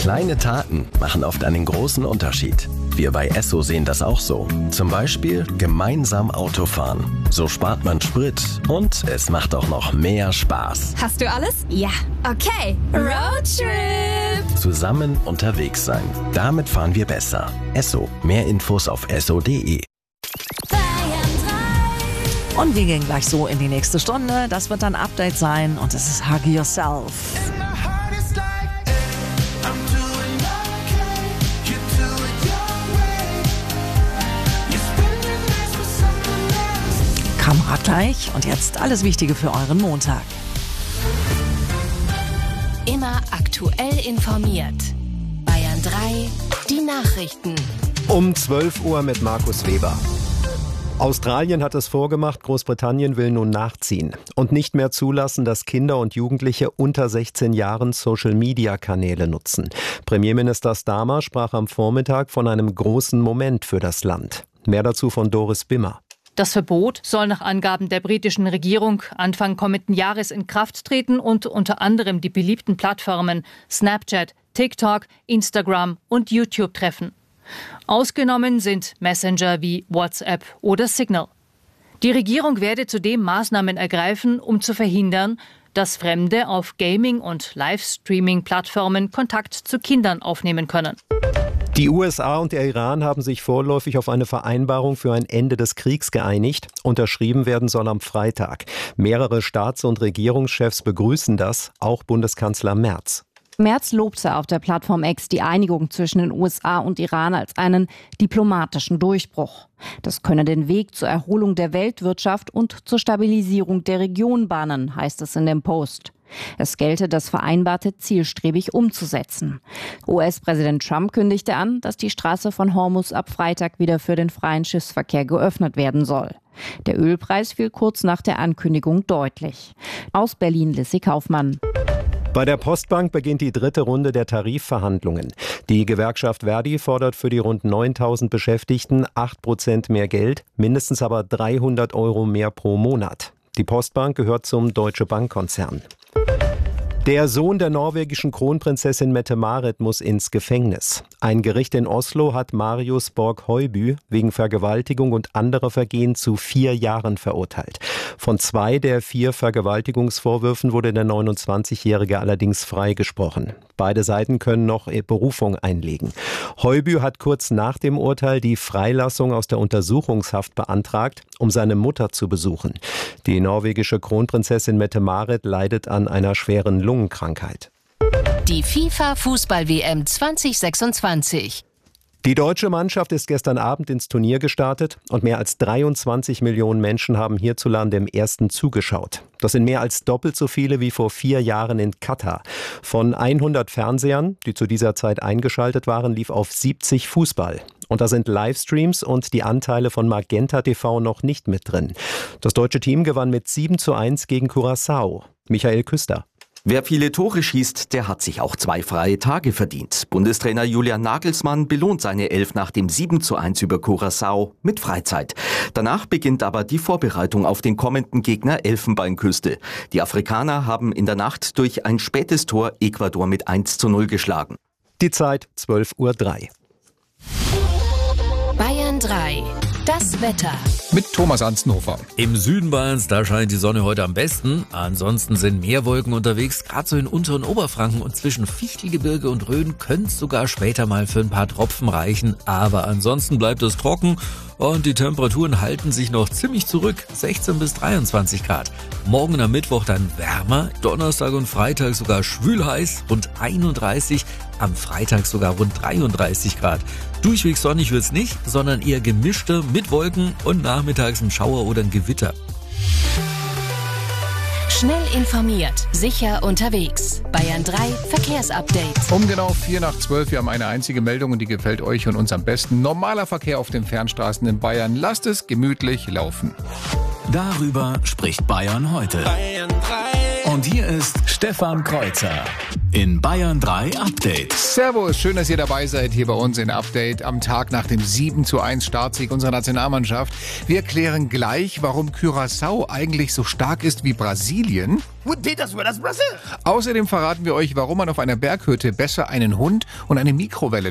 Kleine Taten machen oft einen großen Unterschied. Wir bei Esso sehen das auch so. Zum Beispiel gemeinsam Autofahren. So spart man Sprit und es macht auch noch mehr Spaß. Hast du alles? Ja. Okay. Roadtrip. Zusammen unterwegs sein. Damit fahren wir besser. Esso. Mehr Infos auf esso.de. Und wir gehen gleich so in die nächste Stunde. Das wird dann Update sein und es ist Hug Yourself. Kamera gleich und jetzt alles Wichtige für euren Montag. Immer aktuell informiert. Bayern 3, die Nachrichten. Um 12 Uhr mit Markus Weber. Australien hat es vorgemacht, Großbritannien will nun nachziehen und nicht mehr zulassen, dass Kinder und Jugendliche unter 16 Jahren Social-Media-Kanäle nutzen. Premierminister Starmer sprach am Vormittag von einem großen Moment für das Land. Mehr dazu von Doris Bimmer. Das Verbot soll nach Angaben der britischen Regierung Anfang kommenden Jahres in Kraft treten und unter anderem die beliebten Plattformen Snapchat, TikTok, Instagram und YouTube treffen. Ausgenommen sind Messenger wie WhatsApp oder Signal. Die Regierung werde zudem Maßnahmen ergreifen, um zu verhindern, dass Fremde auf Gaming- und Livestreaming-Plattformen Kontakt zu Kindern aufnehmen können. Die USA und der Iran haben sich vorläufig auf eine Vereinbarung für ein Ende des Kriegs geeinigt. Unterschrieben werden soll am Freitag. Mehrere Staats- und Regierungschefs begrüßen das, auch Bundeskanzler Merz. Merz lobte auf der Plattform X die Einigung zwischen den USA und Iran als einen diplomatischen Durchbruch. Das könne den Weg zur Erholung der Weltwirtschaft und zur Stabilisierung der Region bahnen, heißt es in dem Post. Es gelte, das Vereinbarte zielstrebig umzusetzen. US-Präsident Trump kündigte an, dass die Straße von Hormuz ab Freitag wieder für den freien Schiffsverkehr geöffnet werden soll. Der Ölpreis fiel kurz nach der Ankündigung deutlich. Aus Berlin Lissy Kaufmann. Bei der Postbank beginnt die dritte Runde der Tarifverhandlungen. Die Gewerkschaft Verdi fordert für die rund 9.000 Beschäftigten 8% mehr Geld, mindestens aber 300 € mehr pro Monat. Die Postbank gehört zum Deutsche Bank-Konzern. Der Sohn der norwegischen Kronprinzessin Mette-Marit muss ins Gefängnis. Ein Gericht in Oslo hat Marius Borg-Høiby wegen Vergewaltigung und anderer Vergehen zu 4 Jahren verurteilt. Von 2 der 4 Vergewaltigungsvorwürfen wurde der 29-Jährige allerdings freigesprochen. Beide Seiten können noch Berufung einlegen. Høiby hat kurz nach dem Urteil die Freilassung aus der Untersuchungshaft beantragt, um seine Mutter zu besuchen. Die norwegische Kronprinzessin Mette-Marit leidet an einer schweren Lungenkrankheit. Die FIFA-Fußball-WM 2026. Die deutsche Mannschaft ist gestern Abend ins Turnier gestartet und mehr als 23 Millionen Menschen haben hierzulande im ersten zugeschaut. Das sind mehr als doppelt so viele wie vor 4 Jahren in Katar. Von 100 Fernsehern, die zu dieser Zeit eingeschaltet waren, lief auf 70 Fußball. Und da sind Livestreams und die Anteile von Magenta TV noch nicht mit drin. Das deutsche Team gewann mit 7:1 gegen Curaçao. Michael Küster. Wer viele Tore schießt, der hat sich auch 2 freie Tage verdient. Bundestrainer Julian Nagelsmann belohnt seine 11 nach dem 7:1 über Curaçao mit Freizeit. Danach beginnt aber die Vorbereitung auf den kommenden Gegner Elfenbeinküste. Die Afrikaner haben in der Nacht durch ein spätes Tor Ecuador mit 1:0 geschlagen. Die Zeit 12:03 Uhr. Bayern 3. Das Wetter. Mit Thomas Anstenhofer. Im Süden Bayerns, da scheint die Sonne heute am besten. Ansonsten sind mehr Wolken unterwegs, gerade so in unteren Oberfranken und zwischen Fichtelgebirge und Rhön könnte es sogar später mal für ein paar Tropfen reichen. Aber ansonsten bleibt es trocken und die Temperaturen halten sich noch ziemlich zurück, 16 bis 23 Grad. Morgen am Mittwoch dann wärmer, Donnerstag und Freitag sogar schwül-heiß, rund 31, am Freitag sogar rund 33 Grad. Durchweg sonnig wird's nicht, sondern eher gemischter mit Wolken und nachmittags ein Schauer oder ein Gewitter. Schnell informiert, sicher unterwegs. Bayern 3 Verkehrsupdate. Um genau 11:45. Wir haben eine einzige Meldung und die gefällt euch und uns am besten. Normaler Verkehr auf den Fernstraßen in Bayern. Lasst es gemütlich laufen. Darüber spricht Bayern heute. Bayern 3. Und hier ist Stefan Kreuzer in Bayern 3 Update. Servus, schön, dass ihr dabei seid hier bei uns in Update am Tag nach dem 7:1 Startsieg unserer Nationalmannschaft. Wir klären gleich, warum Curaçao eigentlich so stark ist wie Brasilien. Außerdem verraten wir euch, warum man auf einer Berghütte besser einen Hund und eine Mikrowelle